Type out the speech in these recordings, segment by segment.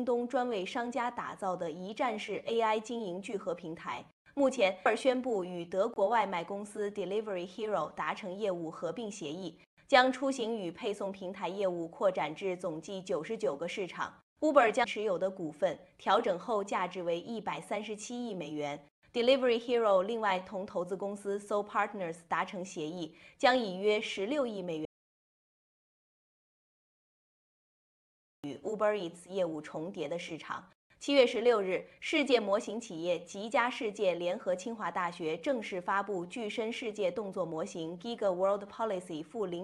东专为商家打造的一站式 AI 经营聚合平台。目前，Uber 宣布与德国外卖公司 Delivery Hero 达成业务合并协议，将出行与配送平台业务扩展至总计99个市场。Uber 将持有的股份调整后价值为137亿美元。Delivery Hero 另外同投资公司 Soul Partners 达成协议，将以约16亿美元与 Uber Eats 业务重叠的市场。7月16日，世界模型企业吉家世界联合清华大学正式发布具身世界动作模型 Giga World Policy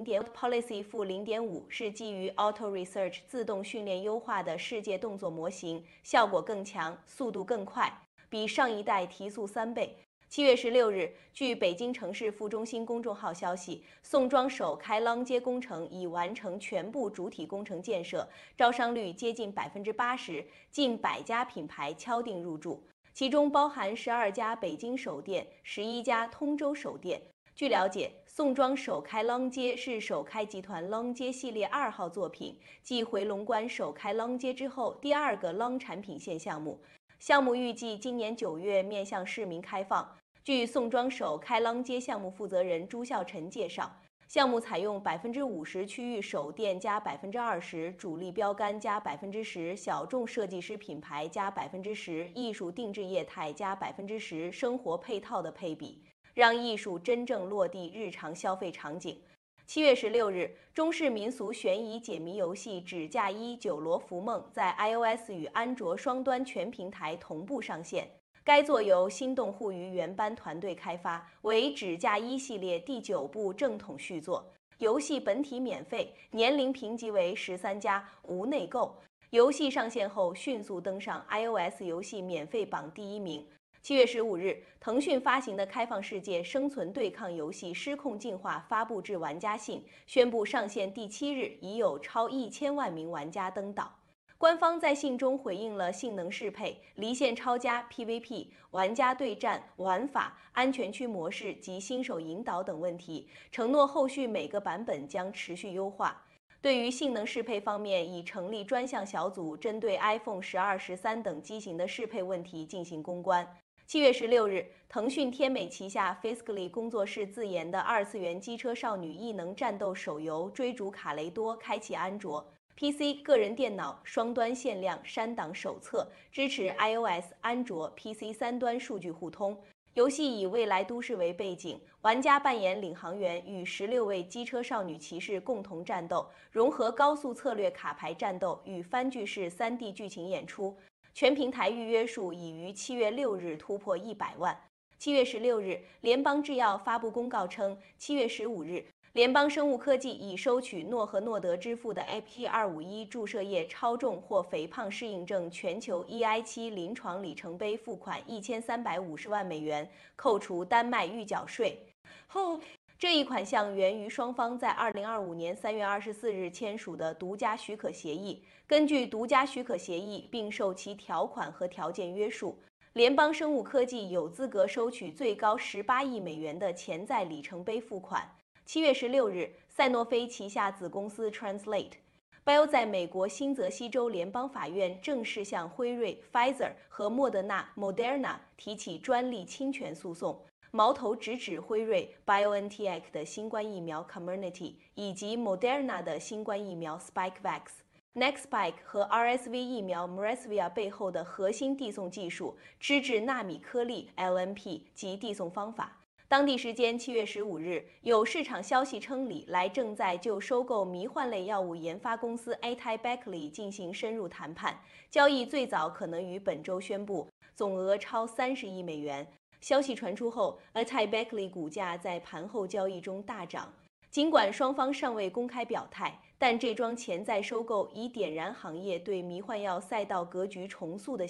-0.5，是基于 Auto Research 自动训练优化的世界动作模型，效果更强，速度更快，比上一代提速3倍。7月16日，据北京城市副中心公众号消息，宋庄首开浪街工程已完成全部主体工程建设，招商率接近80%，近100家品牌敲定入驻，其中包含12家北京首店、11家通州首店。据了解，宋庄首开浪街是首开集团浪街系列2号作品，继回龙观首开浪街之后第2个浪产品线项目。项目预计今年9月面向市民开放。据宋庄首开浪街项目负责人朱孝臣介绍，项目采用50%区域首店加20%主力标杆加10%小众设计师品牌加10%艺术定制业态加10%生活配套的配比，让艺术真正落地日常消费场景。7月16日，中式民俗悬疑解谜游戏《纸嫁衣酒罗浮梦》在 iOS 与安卓双端全平台同步上线。该作由心动互娱原班团队开发，为《纸嫁衣》系列第9部正统续作。游戏本体免费，年龄评级为13+，无内购。游戏上线后迅速登上 iOS 游戏免费榜第1名。7月15日，腾讯发行的开放世界生存对抗游戏《失控进化》发布至玩家信，宣布上线第7日已有超1000万名玩家登岛。官方在信中回应了性能适配、离线超加 PVP、玩家对战、玩法、安全区模式及新手引导等问题，承诺后续每个版本将持续优化。对于性能适配方面，已成立专项小组，针对 iPhone 12、13等机型的适配问题进行攻关。7月16日，腾讯天美旗下 Fiscally 工作室自研的2次元机车少女异能战斗手游《追逐卡雷多》开启安卓、PC 个人电脑双端限量删档手册，支持 iOS、安卓、PC 3端数据互通。游戏以未来都市为背景，玩家扮演领航员，与16位机车少女骑士共同战斗，融合高速策略卡牌战斗与番剧式3D 剧情演出。全平台预约数已于7月6日突破100万。7月16日，联邦制药发布公告称，7月15日，联邦生物科技已收取诺和诺德支付的 AP251 注射液超重或肥胖适应症全球 EI7 临床里程碑付款1350万美元，扣除丹麦预缴税后。这一款项源于双方在2025年3月24日签署的独家许可协议。根据独家许可协议，并受其条款和条件约束，联邦生物科技有资格收取最高18亿美元的潜在里程碑付款。7月16日，赛诺菲旗下子公司 Translate Bio 在美国新泽西州联邦法院正式向辉瑞、Pfizer 和莫德纳 Moderna 提起专利侵权诉讼，矛头直指辉瑞 BioNTech 的新冠疫苗 Comirnaty 以及 Moderna 的新冠疫苗 Spikevax。Nextspike 和 RSV 疫苗 Mresvia 背后的核心递送技术，脂质纳米颗粒 LNP 及递送方法。当地时间7月15日，有市场消息称，李来正在就收购迷幻类药物研发公司 AtaiBeckley 进行深入谈判，交易最早可能于本周宣布，总额超30亿美元。消息传出后 ，AtaiBeckley 股价在盘后交易中大涨。尽管双方尚未公开表态，但这桩潜在收购已点燃行业对迷幻药赛道格局重塑的